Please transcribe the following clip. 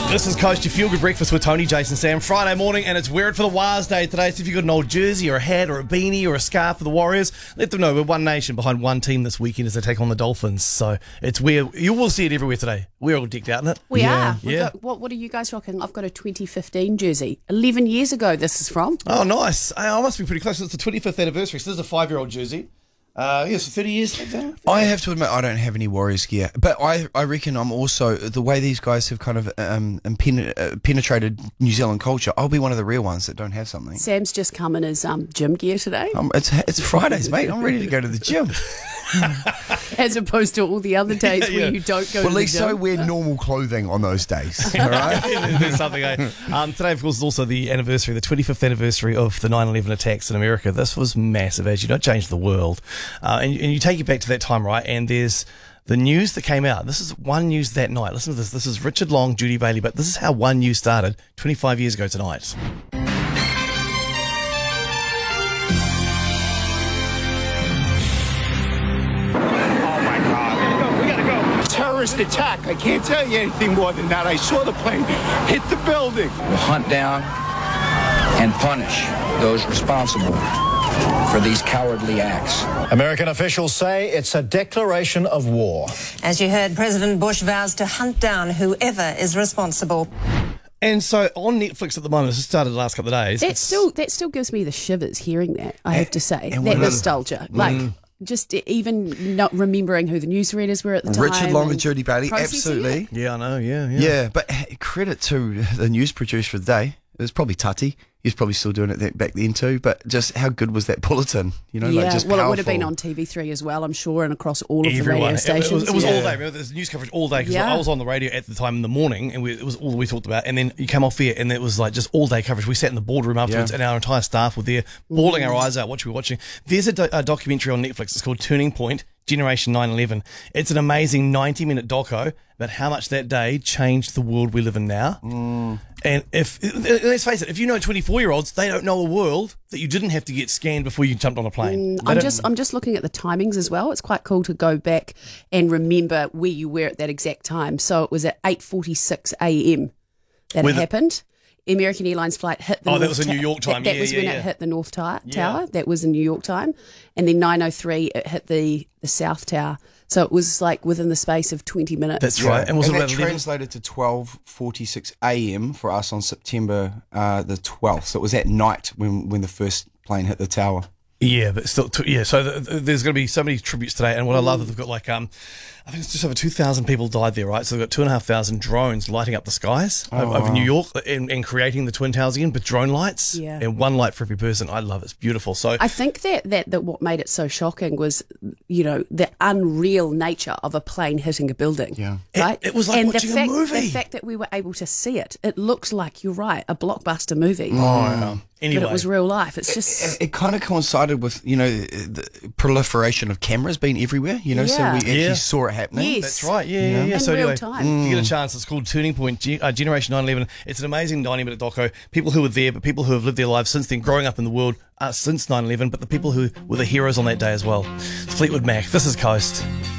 This is Coast, your feel-good breakfast with Tony, Jason, Sam. Friday morning, and it's Wear It for the Wires Day today. So if you've got an old jersey or a hat or a beanie or a scarf for the Warriors, let them know we're one nation behind one team this weekend as they take on the Dolphins. So it's where you will see it everywhere today. We're all decked out in it. We are. Yeah. What are you guys rocking? I've got a 2015 jersey. 11 years ago this is from. Oh, nice. I must be pretty close. It's the 25th anniversary, so this is a 5-year-old jersey. Yes, 30 years. I have to admit, I don't have any Warriors gear, but I reckon I'm also, the way these guys have kind of penetrated New Zealand culture, I'll be one of the real ones that don't have something. Sam's just come in his gym gear today. It's Fridays, mate. I'm ready to go to the gym. As opposed to all the other days where you don't go to the gym. Well, at least I wear normal clothing on those days, all right? There's something. Today, of course, is also the 25th anniversary of the 9/11 attacks in America. This was massive, as you know, it changed the world. And you take it back to that time, right? And there's the news that came out. This is One News that night. Listen to this. This is Richard Long, Judy Bailey, but this is how One News started 25 years ago tonight. Terrorist attack. I can't tell you anything more than that. I saw the plane hit the building. We'll hunt down and punish those responsible for these cowardly acts. American officials say it's a declaration of war. As you heard, President Bush vows to hunt down whoever is responsible. And so on Netflix at the moment, this started the last couple of days. That still gives me the shivers hearing that, I have to say. and That what- nostalgia. Just even not remembering who the newsreaders were at the time. Richard Long and Judy Bailey, processing absolutely. it. Yeah, I know, yeah. Yeah, but credit to the news producer for the day. It was probably Tutty. He was probably still doing it back then too. But just how good was that bulletin? You know, Yeah, like just well, powerful. it would have been on TV3 as well, I'm sure, and across all of the Everyone. radio stations. It was all Yeah. day. Remember, there's news coverage all day because Yeah. I was on the radio at the time in the morning, and it was all we talked about. And then you come off air, and it was like just all day coverage. We sat in the boardroom afterwards, and our entire staff were there, bawling our eyes out. What we were watching. There's a documentary on Netflix. It's called Turning Point: Generation 9/11. It's an amazing 90-minute doco about how much that day changed the world we live in now. And let's face it, if you know 24-year-olds, they don't know a world that you didn't have to get scanned before you jumped on a plane. I'm just looking at the timings as well. It's quite cool to go back and remember where you were at that exact time. So it was at 8:46 a.m. that it happened. American Airlines flight hit the North that was in New York time. That was when it hit the North Tower. That was in New York time. And then 9:03 it hit the South Tower. So it was like within the space of 20 minutes. That's right. And was it that about 11? translated to 12:46 a.m. for us on September the 12th. So it was at night when the first plane hit the tower. Yeah, but still, so there's going to be so many tributes today, and what I love is they've got like, I think it's just over 2,000 people died there, right? So they've got 2,500 drones lighting up the skies over New York and creating the Twin Towers again with drone lights, and one light for every person. I love it. It's beautiful. So I think that what made it so shocking was, you know, the unreal nature of a plane hitting a building. Yeah, right. It was like watching a movie. The fact that we were able to see it, it looked like, you're right, a blockbuster movie. Anyway. But it was real life. It's just It kind of coincided with, you know, the proliferation of cameras being everywhere, you know, so we actually saw it happening. Yes. That's right. Yeah. in So real anyway, time. if you get a chance, it's called Turning Point: Generation 9/11. It's an amazing 90-minute doco. People who were there, but people who have lived their lives since then, growing up in the world since 9/11, but the people who were the heroes on that day as well. Fleetwood Mac. This is Coast.